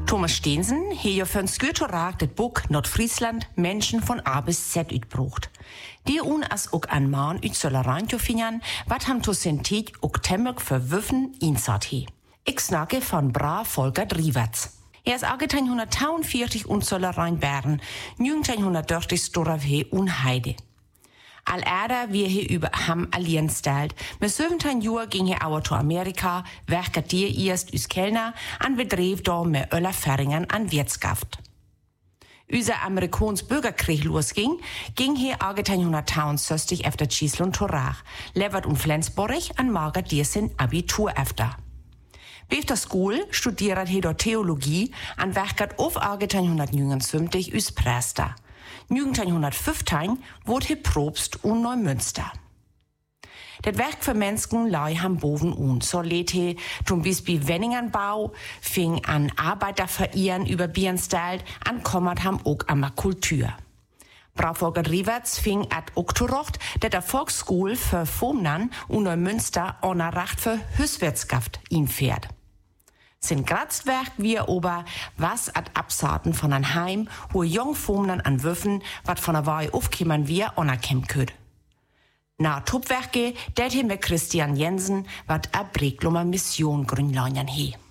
Thomas Steensen hat ja für ein Skürtorag das Buch Nordfriesland Menschen von A bis Z utbrucht. Die als auch ein Mann ut Sollerein zu finden, wat ham to Sintit auch temmig verwürfen insat he. Ich snacke von Bra Volker Driewerts. Er ist 1842 und Sollerein Bern, 1930 Storavhe und Heide. Al Erda wie er über ham allieren stellt. Mit 17 Jahren ging er auch zu Amerika, werket dir erst us Kellner, an bedrev da mit Öller Ferringen an Wirtschaft. Unser amerikans Bürgerkrieg losging, ging er 1863 efter Schießl und Torach, Levert und Flensburg an Margaret dir sein Abitur efter. Bei der Schule studiert er dort Theologie, an werket auf 1879 us Prester. 1915 wurde er Propst und Neumünster. Das Werk für Menschen lei ham boven un. So lädt he zum Beispiel Wenningenbau, fing an Arbeiterverehren über Bierenstelt, an kommert ham auch an Kultur. Brauvolker Riewerts fing ad Oktorocht, der Volksschule für Fomnan und Neumünster onerracht für Hüswirtschaft ihn fährt. Sein Grazwerk wie ober was ad Absaaten von ein Heim, wo Jungfomnan an Würfen, wat von der Wahl aufkämmern wir onerkämmt köd. Na Tupwerke, det he mit Christian Jensen, wat a Breglummer Mission grünleinen he.